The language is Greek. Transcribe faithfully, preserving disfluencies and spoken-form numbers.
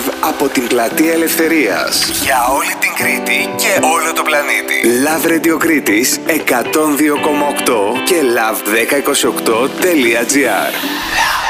live από την Πλατεία Ελευθερίας για όλη την Κρήτη και όλο το πλανήτη. Love Radio Κρήτης εκατόν δύο κόμμα οκτώ και love εκατόν είκοσι οκτώ τελεία gr.